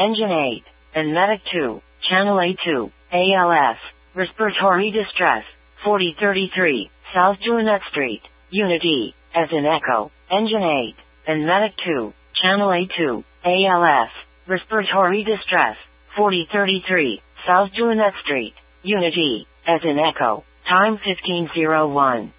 Engine 8, and Medic 2, Channel A2, ALS, Respiratory Distress, 4033, South Juliet Street, Unit E, as in Echo, Engine 8, and Medic 2, Channel A2, ALS, Respiratory Distress, 4033, South Juliet Street, Unit E, as in Echo, time 1501.